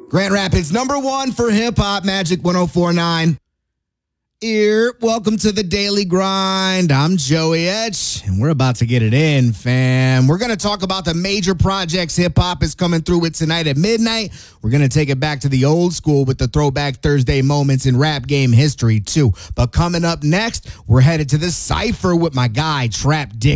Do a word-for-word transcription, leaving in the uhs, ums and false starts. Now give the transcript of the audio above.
Grand Rapids, number one for hip-hop, Magic one oh four point nine. Here, welcome to the Daily Grind. I'm Joey Etch, and we're about to get it in, fam. We're going to talk about the major projects hip-hop is coming through with tonight at midnight. We're going to take it back to the old school with the Throwback Thursday moments in rap game history, too. But coming up next, we're headed to the Cypher with my guy, Trap Dick.